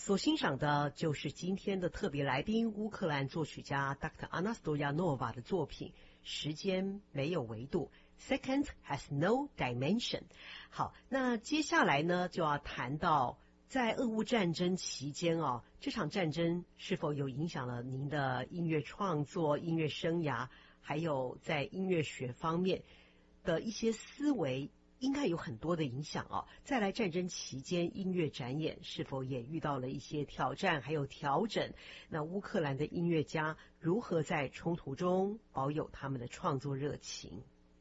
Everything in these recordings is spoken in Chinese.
所欣赏的就是今天的特别来宾乌克兰作曲家 Dr. Anna Stoyanova 的作品时间没有维度 Second has no dimension。 好，那接下来呢就要谈到在俄乌战争期间这场战争是否有影响了您的音乐创作、音乐生涯，还有在音乐学方面的一些思维，应该有很多的影响再来战争期间音乐展演是否也遇到了一些挑战还有调整，那乌克兰的音乐家如何在冲突中保有他们的创作热情。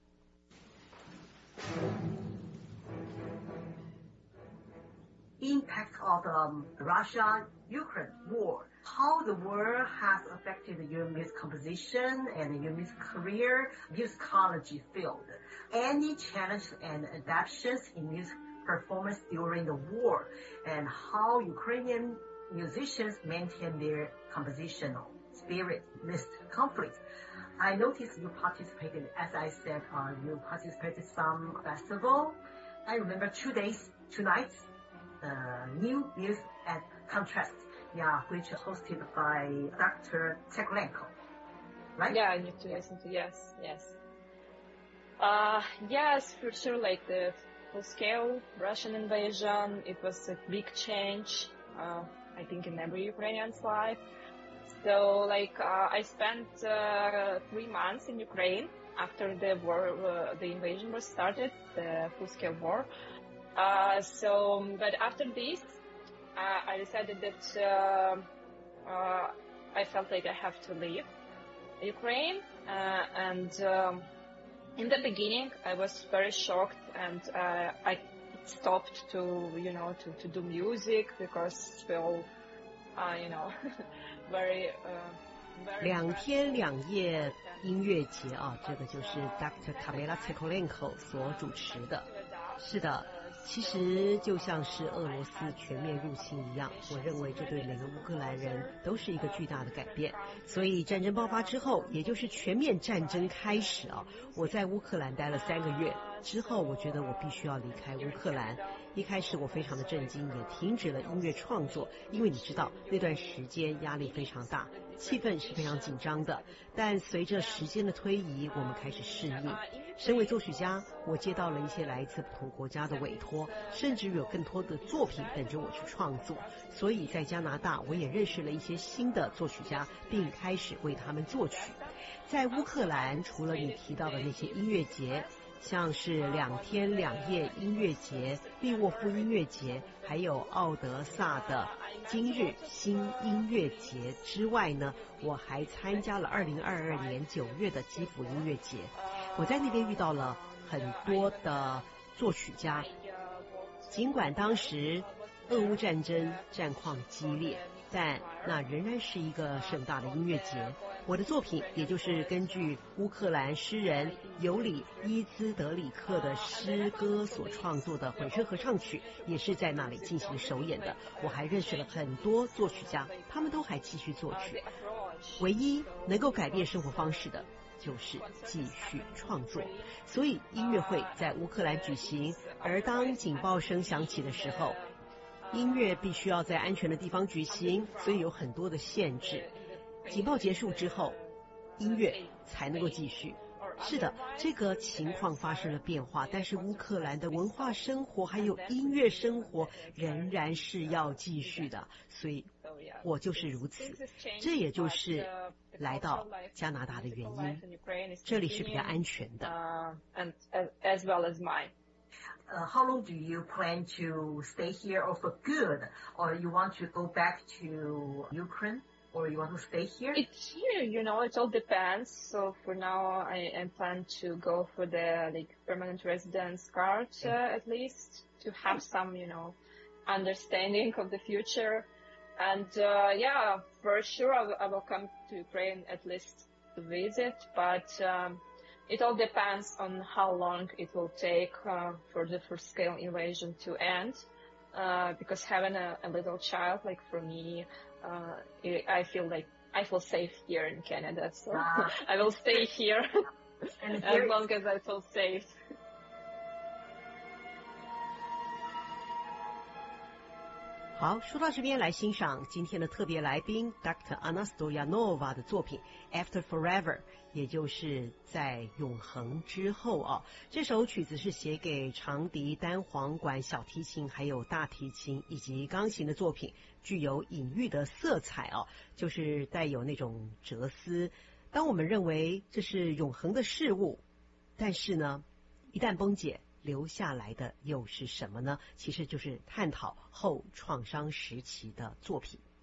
Impact of Russia-Ukraine war, how the war has affected your music composition and your music career, musicology field, any challenge and adaptations in music performance during the war, and how Ukrainian musicians maintain their compositional spirit amidst conflict. I noticed you participated, as I said, you participated some festival. I remember 2 days, 2 nights, New Music at Contrast, which hosted by Dr. Tseklenko, right? Yeah, I need to listen to, yes. Yes, for sure, like the full-scale Russian invasion, it was a big change, I think, in every Ukrainian's life. So, I spent 3 months in Ukraine after the war, the invasion was started, the full-scale war. But after this, I decided that I felt like I have to leave Ukraine, and in the beginning I was very shocked, and I stopped to do music because we all very 2天2夜音乐节这个就是 Dr. Kamila Tseklenko 所主持的。是的，其实就像是俄罗斯全面入侵一样，我认为这对每个乌克兰人都是一个巨大的改变。所以战争爆发之后，也就是全面战争开始我在乌克兰待了3个月之后，我觉得我必须要离开乌克兰。一开始我非常的震惊，也停止了音乐创作，因为你知道那段时间压力非常大，气氛是非常紧张的。但随着时间的推移，我们开始适应。身为作曲家，我接到了一些来自不同国家的委托，甚至有更多的作品等着我去创作。所以在加拿大，我也认识了一些新的作曲家，并开始为他们作曲。在乌克兰，除了你提到的那些音乐节，像是2天2夜音乐节、利沃夫音乐节，还有奥德萨的今日新音乐节之外呢，我还参加了2022年9月的基辅音乐节。我在那边遇到了很多的作曲家，尽管当时俄乌战争战况激烈，但那仍然是一个盛大的音乐节。我的作品也就是根据乌克兰诗人尤里伊兹德里克的诗歌所创作的混声合唱曲，也是在那里进行首演的。我还认识了很多作曲家，他们都还继续作曲。唯一能够改变生活方式的就是继续创作，所以音乐会在乌克兰举行，而当警报声响起的时候，音乐必须要在安全的地方举行，所以有很多的限制。警报结束之后，音乐才能够继续。是的，这个情况发生了变化，但是乌克兰的文化生活还有音乐生活仍然是要继续的，所以我就是如此。这也就是来到加拿大的原因，这里是比较安全的。 As well as mine. How long do you plan to stay here or for good? Or you want to go back to Ukraine? Or you want to stay here? It's here, it all depends. So for now, I plan to go for the permanent residence card at least to have some, understanding of the future. And for sure, I will come to Ukraine at least to visit. But it all depends on how long it will take for the full-scale invasion to end. Because having a little child, like for me, I feel safe here in Canada, so I will stay here as long as I feel safe. 好，说到这边来欣赏今天的特别来宾 Dr. Anna Stoyanova 的作品 After Forever， 也就是在永恒之后啊。这首曲子是写给长笛、单簧管、小提琴还有大提琴以及钢琴的作品，具有隐喻的色彩啊，就是带有那种哲思。当我们认为这是永恒的事物，但是呢，一旦崩解，留下来的又是什么呢？其实就是探讨后创伤时期的作品。